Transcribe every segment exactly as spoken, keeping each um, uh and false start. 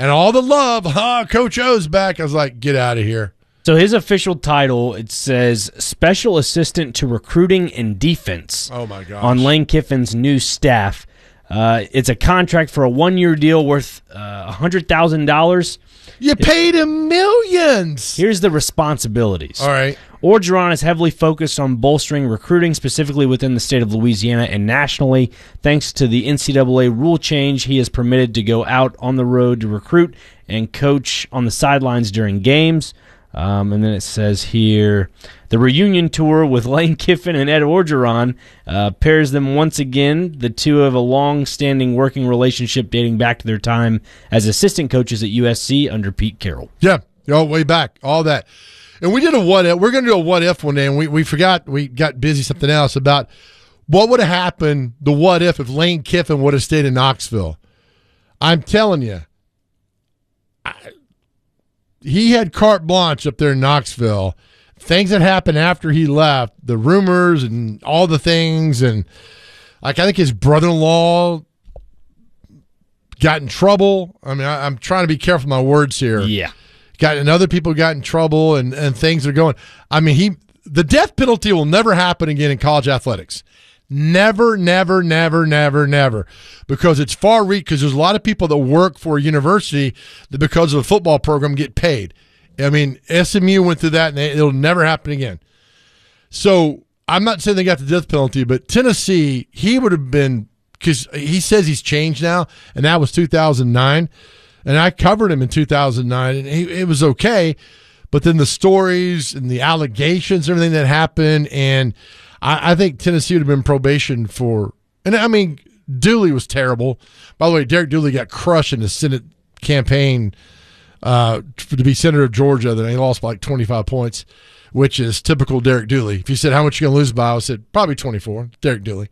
And all the love, huh, Coach O's back. I was like, get out of here. So his official title, it says Special Assistant to Recruiting and Defense. Oh, my gosh. On Lane Kiffin's new staff. Uh, it's a contract for a one-year deal worth uh, one hundred thousand dollars. You paid him millions. Here's the responsibilities. All right. Orgeron is heavily focused on bolstering recruiting, specifically within the state of Louisiana and nationally. Thanks to the N C double A rule change, he is permitted to go out on the road to recruit and coach on the sidelines during games. Um, and then it says here, the reunion tour with Lane Kiffin and Ed Orgeron uh, pairs them once again. The two have a long-standing working relationship dating back to their time as assistant coaches at U S C under Pete Carroll. Yeah, all way back, all that. And we did a what if. We're going to do a what if one day, and we, we forgot, we got busy something else about what would have happened, the what if, if Lane Kiffin would have stayed in Knoxville. I'm telling you, I, he had carte blanche up there in Knoxville. Things that happened after he left, the rumors and all the things, and like I think his brother-in-law got in trouble. I mean, I, I'm trying to be careful with my words here. Yeah. Got and other people got in trouble, and, and things are going. I mean, he the death penalty will never happen again in college athletics. Never, never, never, never, never. Because it's far reach, because there's a lot of people that work for a university that because of the football program get paid. I mean, S M U went through that, and they, it'll never happen again. So I'm not saying they got the death penalty, but Tennessee, he would have been, because he says he's changed now, and that was two thousand nine. And I covered him in two thousand nine, and he, it was okay. But then the stories and the allegations, everything that happened, and I, I think Tennessee would have been probation for – and, I mean, Dooley was terrible. By the way, Derek Dooley got crushed in the Senate campaign uh, to be senator of Georgia. Then he lost by like twenty-five points, which is typical Derek Dooley. If you said, how much you going to lose by, I said, probably twenty-four, Derek Dooley.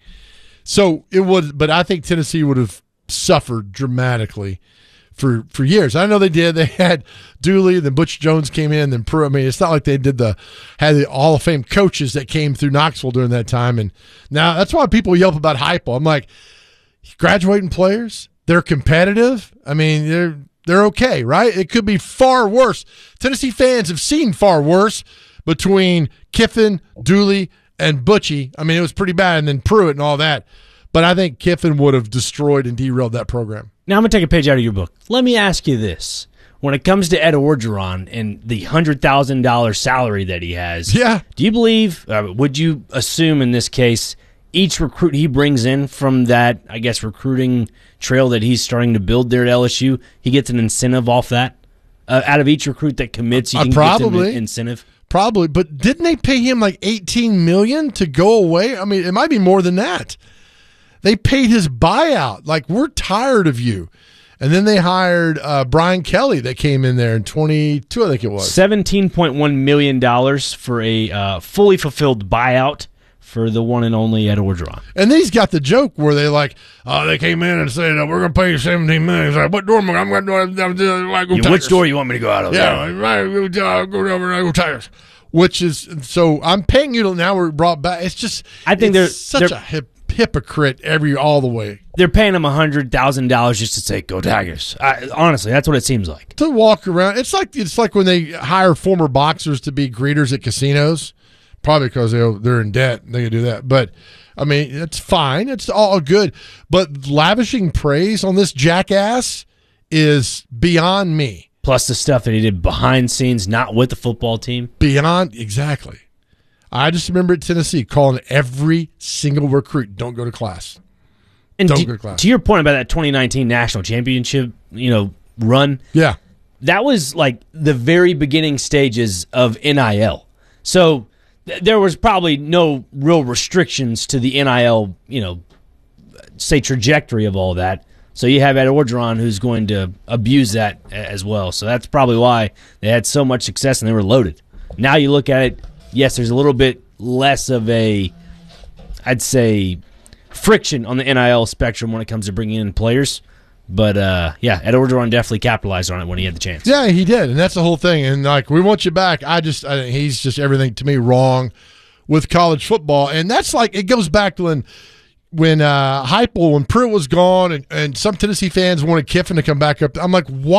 So it would – but I think Tennessee would have suffered dramatically for for years. I know they did. They had Dooley, then Butch Jones came in, then Pruitt. I mean, it's not like they did the had the Hall of Fame coaches that came through Knoxville during that time. And now that's why people yelp about Heupel. I'm like, graduating players, they're competitive. I mean, they're they're okay, right? It could be far worse. Tennessee fans have seen far worse between Kiffin, Dooley, and Butchie. I mean, it was pretty bad, and then Pruitt and all that. But I think Kiffin would have destroyed and derailed that program. Now I'm going to take a page out of your book. Let me ask you this. When it comes to Ed Orgeron and the one hundred thousand dollars salary that he has, yeah. do you believe, uh, would you assume in this case, each recruit he brings in from that, I guess, recruiting trail that he's starting to build there at L S U, he gets an incentive off that? Uh, out of each recruit that commits, you uh, can probably. get them an incentive? Probably, but didn't they pay him like eighteen million dollars to go away? I mean, it might be more than that. They paid his buyout. Like, we're tired of you. And then they hired uh, Brian Kelly that came in there in twenty-two, I think it was. seventeen point one million dollars for a uh, fully fulfilled buyout for the one and only Ed Orgeron. And then he's got the joke where they like, oh, they came in and said, oh, we're going to pay you seventeen million dollars. He's like, what door am I going to go? I'm go yeah, which door you want me to go out of? Yeah, right, go over and go Tigers. Which is, so I'm paying you till now we're brought back. It's just, I think it's they're, such they're, a hip. hypocrite every all the way. They're paying him one hundred thousand dollars just to say, go Tigers. I, honestly, that's what it seems like. To walk around. It's like it's like when they hire former boxers to be greeters at casinos, probably because they, they're in debt. They can do that. But, I mean, it's fine. It's all good. But lavishing praise on this jackass is beyond me. Plus the stuff that he did behind scenes, not with the football team. Beyond, exactly. I just remember at Tennessee calling every single recruit, don't go to class. And don't to, go to class. To your point about that twenty nineteen national championship, you know, run. Yeah. That was like the very beginning stages of N I L. So th- there was probably no real restrictions to the N I L, you know, say trajectory of all that. So you have Ed Orgeron who's going to abuse that as well. So that's probably why they had so much success and they were loaded. Now you look at it, yes, there's a little bit less of a, I'd say, friction on the N I L spectrum when it comes to bringing in players. But, uh, yeah, Ed Orgeron definitely capitalized on it when he had the chance. Yeah, he did, and that's the whole thing. And, like, we want you back. I just I think he's just everything to me wrong with college football. And that's like, it goes back to when, when uh, Heupel, when Pruitt was gone, and, and some Tennessee fans wanted Kiffin to come back up. I'm like, why?